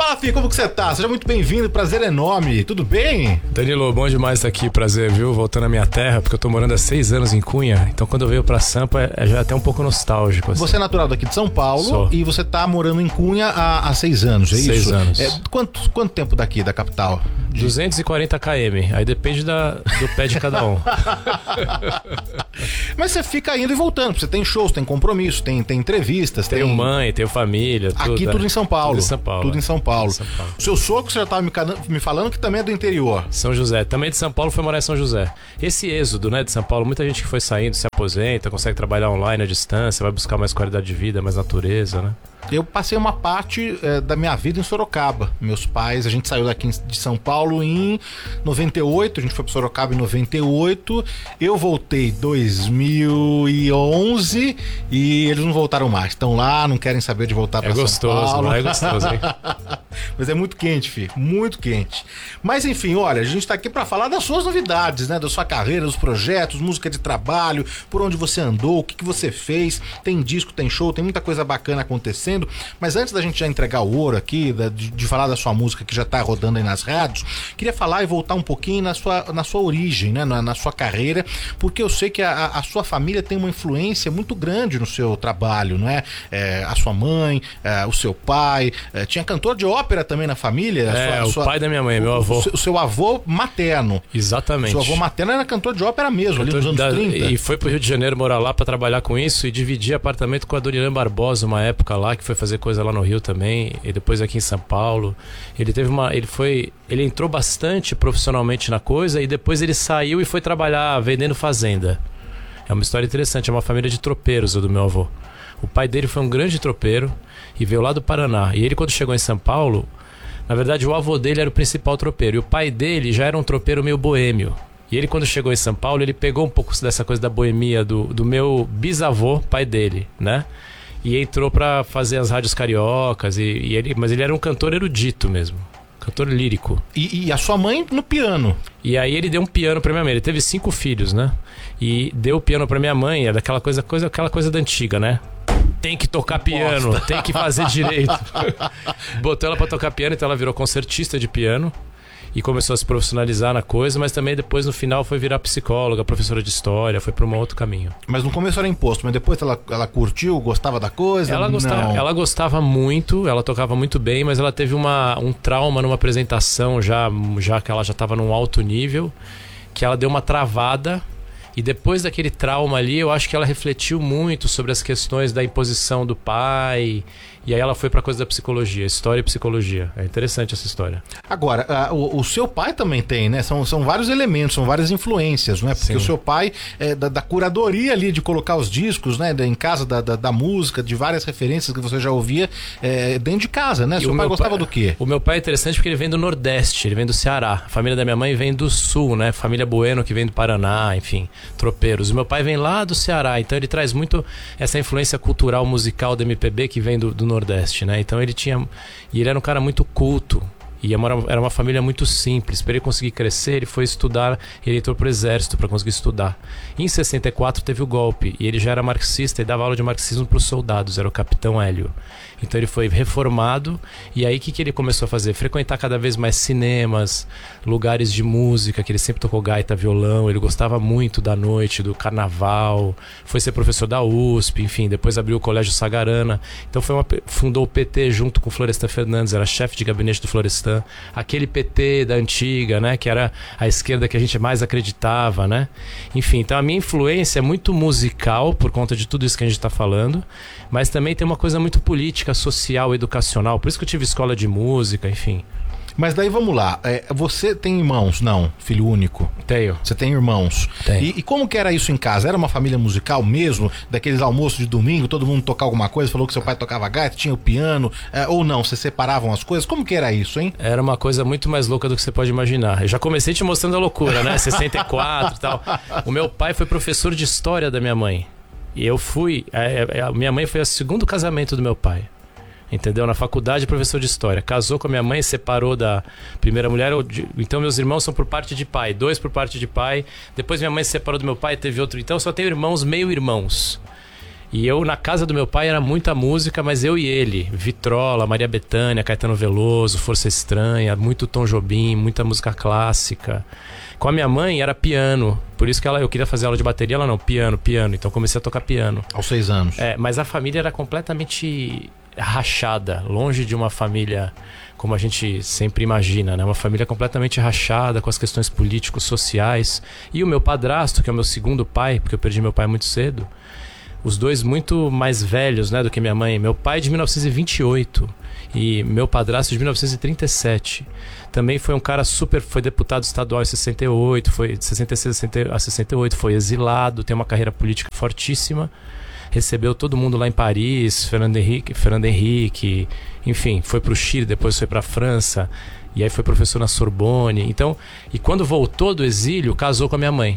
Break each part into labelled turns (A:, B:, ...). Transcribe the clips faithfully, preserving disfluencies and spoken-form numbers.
A: Fala, filho, como que você tá? Seja muito bem-vindo, prazer enorme. Tudo bem?
B: Danilo, bom demais estar aqui, prazer, viu? Voltando à minha terra, porque eu tô morando há seis anos em Cunha, então quando eu venho pra Sampa é já até um pouco nostálgico. Assim.
A: Você é natural daqui de São Paulo. Sou. E você tá morando em Cunha há, há seis anos, é
B: seis
A: isso?
B: Seis anos.
A: É, quanto, quanto tempo daqui, da capital?
B: duzentos e quarenta quilômetros, aí depende da, do pé de cada um.
A: Mas você fica indo e voltando, você tem shows, tem compromisso, tem, tem entrevistas.
B: Tenho
A: tem...
B: mãe, tenho família, tudo.
A: Aqui tudo em São Paulo.
B: Tudo em São Paulo.
A: Tudo em São Paulo.
B: São Paulo.
A: O seu sogro, você já estava me, me falando que também é do interior.
B: São José, também de São Paulo, foi morar em São José. Esse êxodo, né, de São Paulo, muita gente que foi saindo, se aposenta, consegue trabalhar online à distância, vai buscar mais qualidade de vida, mais natureza, né?
A: Eu passei uma parte é, da minha vida em Sorocaba. Meus pais, a gente saiu daqui de São Paulo em noventa e oito, a gente foi para Sorocaba em noventa e oito. Eu voltei em dois mil e onze e eles não voltaram mais. Estão lá, não querem saber de voltar para
B: é
A: São Paulo.
B: É gostoso, hein?
A: Mas é muito quente, filho, muito quente. Mas enfim, olha, a gente tá aqui para falar das suas novidades, né? Da sua carreira, dos projetos, música de trabalho, por onde você andou, o que, que você fez. Tem disco, tem show, tem muita coisa bacana acontecendo. Mas antes da gente já entregar o ouro aqui, de, de falar da sua música que já tá rodando aí nas rádios, queria falar e voltar um pouquinho na sua, na sua origem, né? na, na sua carreira, porque eu sei que a, a sua família tem uma influência muito grande no seu trabalho, não é? é a sua mãe, é, o seu pai, é, tinha cantor de ópera também na família?
B: É,
A: sua,
B: o
A: sua,
B: pai da minha mãe, meu avô.
A: O seu, o seu avô materno.
B: Exatamente.
A: O seu avô materno era cantor de ópera mesmo, cantor ali nos anos
B: da,
A: trinta.
B: E foi pro Rio de Janeiro morar lá pra trabalhar com isso e dividir apartamento com a Dona Irã Barbosa, uma época lá, que foi fazer coisa lá no Rio também, e depois aqui em São Paulo. Ele teve uma, ele foi, ele entrou bastante profissionalmente na coisa e depois ele saiu e foi trabalhar vendendo fazenda. É uma história interessante, é uma família de tropeiros, o do meu avô. O pai dele foi um grande tropeiro e veio lá do Paraná. E ele, quando chegou em São Paulo, na verdade o avô dele era o principal tropeiro e o pai dele já era um tropeiro meio boêmio. E ele, quando chegou em São Paulo, ele pegou um pouco dessa coisa da boemia do, do meu bisavô, pai dele, né? E entrou pra fazer as rádios cariocas, e, e ele, mas ele era um cantor erudito mesmo, cantor lírico.
A: E, e a sua mãe no piano?
B: E aí ele deu um piano pra minha mãe, ele teve cinco filhos, né? E deu o piano pra minha mãe, é daquela coisa, coisa, aquela coisa da antiga, né? Tem que tocar piano, Bosta. Tem que fazer direito. Botou ela pra tocar piano, então ela virou concertista de piano. E começou a se profissionalizar na coisa, mas também depois no final foi virar psicóloga, professora de história, foi para um outro caminho.
A: Mas no começo era imposto, mas depois ela, ela curtiu, gostava da coisa?
B: Ela gostava, ela gostava muito, ela tocava muito bem, mas ela teve uma, um trauma numa apresentação já, já que ela já estava num alto nível, que ela deu uma travada. E depois daquele trauma ali, eu acho que ela refletiu muito sobre as questões da imposição do pai. E aí ela foi pra coisa da psicologia, história e psicologia. É interessante essa história.
A: Agora, uh, o, o seu pai também tem, né? São, são vários elementos, são várias influências, não é? Porque Sim. o seu pai é da, da curadoria ali, de colocar os discos, né? Em casa, da, da, da música, de várias referências que você já ouvia é, dentro de casa, né? E seu pai gostava pai, do quê?
B: O meu pai é interessante porque ele vem do Nordeste, ele vem do Ceará. A família da minha mãe vem do Sul, né? Família Bueno que vem do Paraná, enfim, tropeiros. O meu pai vem lá do Ceará, então ele traz muito essa influência cultural, musical do M P B que vem do, do Nordeste, né? Então ele tinha... E ele era um cara muito culto. E era uma família muito simples. Para ele conseguir crescer, ele foi estudar, ele entrou pro exército para conseguir estudar. Em sessenta e quatro teve o golpe, e ele já era marxista e dava aula de marxismo para os soldados, era o capitão Hélio. Então ele foi reformado, e aí o que, que ele começou a fazer? Frequentar cada vez mais cinemas, lugares de música, que ele sempre tocou gaita, violão, ele gostava muito da noite, do carnaval, foi ser professor da U S P, enfim, depois abriu o Colégio Sagarana. Então foi uma, fundou o P T junto com o Florestan Fernandes, era chefe de gabinete do Florestan. Aquele P T da antiga, né, que era a esquerda que a gente mais acreditava, né? Enfim, então a minha influência é muito musical por conta de tudo isso que a gente está falando, mas também tem uma coisa muito política, social, educacional. Por isso que eu tive escola de música, enfim.
A: Mas daí vamos lá, é, você tem irmãos? Não, filho único?
B: Tenho.
A: Você tem irmãos?
B: Tenho.
A: E, e como que era isso em casa? Era uma família musical mesmo? Daqueles almoços de domingo, todo mundo tocar alguma coisa? Falou que seu pai tocava gaita, tinha o piano, é, ou não? Vocês separavam as coisas? Como que era isso, hein?
B: Era uma coisa muito mais louca do que você pode imaginar. Eu já comecei te mostrando a loucura, né? sessenta e quatro e tal. O meu pai foi professor de história da minha mãe. E eu fui... A, a minha mãe foi o segundo casamento do meu pai. Entendeu? Na faculdade, professor de história. Casou com a minha mãe, separou da primeira mulher. Então meus irmãos são por parte de pai, dois por parte de pai. Depois minha mãe se separou do meu pai, teve outro. Então eu só tenho irmãos, meio irmãos. E eu, na casa do meu pai, era muita música, mas eu e ele. Vitrola, Maria Bethânia, Caetano Veloso, Força Estranha, muito Tom Jobim, muita música clássica. Com a minha mãe era piano. Por isso que ela, eu queria fazer aula de bateria, ela não, piano, piano. Então comecei a tocar piano.
A: Aos seis anos.
B: É, mas a família era completamente rachada, longe de uma família como a gente sempre imagina, né? Uma família completamente rachada com as questões políticos, sociais. E o meu padrasto, que é o meu segundo pai, porque eu perdi meu pai muito cedo, os dois muito mais velhos, né, do que minha mãe. Meu pai de mil novecentos e vinte e oito e meu padrasto de mil novecentos e trinta e sete. Também foi um cara super... Foi deputado estadual em sessenta e oito, foi de sessenta e seis a sessenta e oito, foi exilado, tem uma carreira política fortíssima. Recebeu todo mundo lá em Paris, Fernando Henrique, Fernando Henrique, enfim, foi para o Chile, depois foi para a França, e aí foi professor na Sorbonne. Então, e quando voltou do exílio, casou com a minha mãe.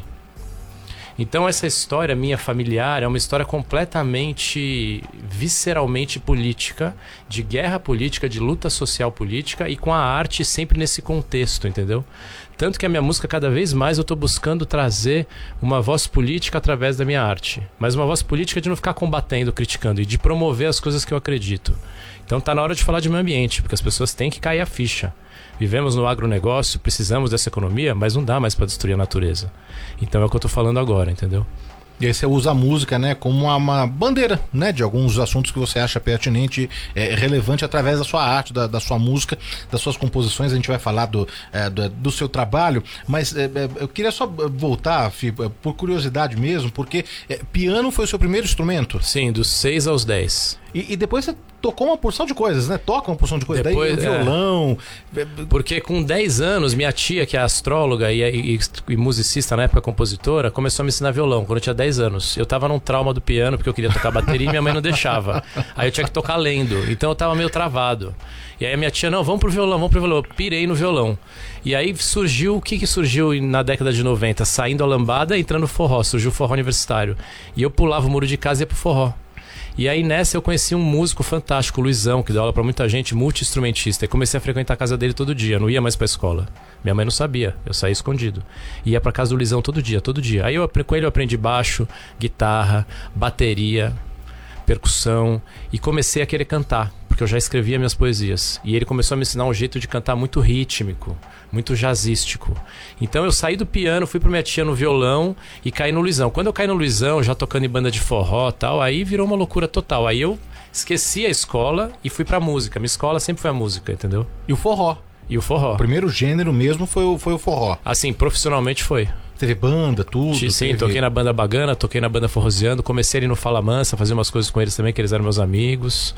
B: Então essa história minha familiar é uma história completamente, visceralmente política, de guerra política, de luta social política e com a arte sempre nesse contexto, entendeu? Tanto que a minha música, cada vez mais, eu estou buscando trazer uma voz política através da minha arte. Mas uma voz política de não ficar combatendo, criticando, e de promover as coisas que eu acredito. Então tá na hora de falar de meio ambiente, porque as pessoas têm que cair a ficha. Vivemos no agronegócio, precisamos dessa economia, mas não dá mais para destruir a natureza. Então é o que eu estou falando agora, entendeu?
A: E aí você usa a música, né, como uma, uma bandeira, né, de alguns assuntos que você acha pertinente, é, relevante através da sua arte, da, da sua música, das suas composições. A gente vai falar do, é, do, do seu trabalho, mas é, eu queria só voltar, Fih, por curiosidade mesmo, porque é, piano foi o seu primeiro instrumento?
B: Sim, dos seis aos dez.
A: E, e depois você tocou uma porção de coisas, né? Toca uma porção de coisas.
B: Depois,
A: daí violão.
B: É, porque com dez anos, minha tia, que é astróloga e, e, e musicista, na época compositora, começou a me ensinar violão, quando eu tinha dez anos. Eu tava num trauma do piano, porque eu queria tocar bateria e minha mãe não deixava. Aí eu tinha que tocar lendo, então eu tava meio travado. E aí a minha tia, não, vamos pro violão, vamos pro violão. Eu pirei no violão. E aí surgiu, o que que surgiu na década de noventa? Saindo a lambada e entrando no forró, surgiu o forró universitário. E eu pulava o muro de casa e ia pro forró. E aí nessa eu conheci um músico fantástico, o Luizão, que dá aula pra muita gente, multi-instrumentista. E comecei a frequentar a casa dele todo dia, não ia mais pra escola. Minha mãe não sabia, eu saía escondido. Ia pra casa do Luizão todo dia, todo dia. Aí eu, com ele eu aprendi baixo, guitarra, bateria, percussão e comecei a querer cantar, porque eu já escrevia minhas poesias. E ele começou a me ensinar um jeito de cantar muito rítmico, muito jazzístico. Então eu saí do piano, fui pra minha tia no violão e caí no Luizão. Quando eu caí no Luizão, já tocando em banda de forró e tal, aí virou uma loucura total. Aí eu esqueci a escola e fui pra música. Minha escola sempre foi a música, entendeu?
A: E o forró?
B: E o forró.
A: O primeiro gênero mesmo foi o, foi o forró?
B: Assim, profissionalmente foi.
A: Teve banda, tudo?
B: Sim,
A: teve...
B: toquei na banda Bagana, toquei na banda Forroseando, comecei ali no Fala Mansa, fazer umas coisas com eles também, que eles eram meus amigos.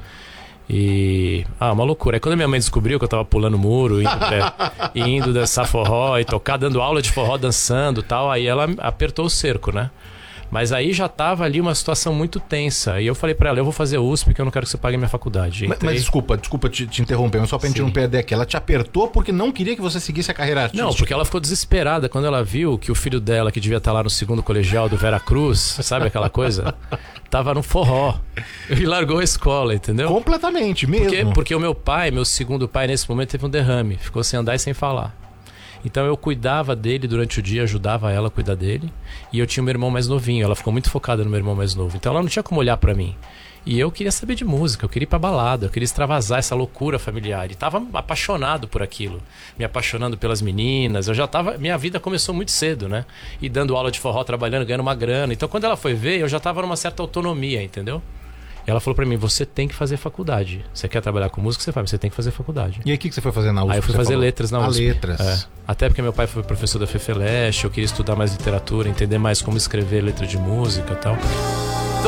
B: E... Ah, uma loucura. Aí quando a minha mãe descobriu que eu tava pulando muro, indo, é, indo dançar forró e tocar, dando aula de forró, dançando e tal, aí ela apertou o cerco, né? Mas aí já tava ali uma situação muito tensa. E eu falei pra ela, eu vou fazer U S P, que eu não quero que você pague minha faculdade.
A: Mas, mas desculpa, desculpa te, te interromper, mas só pra gente não perder aqui. Ela te apertou porque não queria que você seguisse a carreira artística?
B: Não, porque ela ficou desesperada quando ela viu que o filho dela, que devia estar lá no segundo colegial do Vera Cruz, sabe aquela coisa? Tava no forró. E largou a escola, entendeu?
A: Completamente, mesmo.
B: Porque, porque o meu pai, meu segundo pai, nesse momento teve um derrame. Ficou sem andar e sem falar. Então eu cuidava dele durante o dia, ajudava ela a cuidar dele. E eu tinha um meu irmão mais novinho, ela ficou muito focada no meu irmão mais novo. Então ela não tinha como olhar pra mim. E eu queria saber de música, eu queria ir pra balada, eu queria extravasar essa loucura familiar. E tava apaixonado por aquilo, me apaixonando pelas meninas. Eu já tava, minha vida começou muito cedo, né? E dando aula de forró, trabalhando, ganhando uma grana. Então quando ela foi ver, eu já tava numa certa autonomia, entendeu? E ela falou pra mim, você tem que fazer faculdade. Você quer trabalhar com música, você faz, mas você tem que fazer faculdade.
A: E aí o que, que você foi fazer na U S P?
B: Aí eu fui fazer
A: falou?
B: letras na U S P.
A: Ah, letras.
B: É. Até porque meu pai foi professor da FEFELESH, eu queria estudar mais literatura, entender mais como escrever letra de música e tal.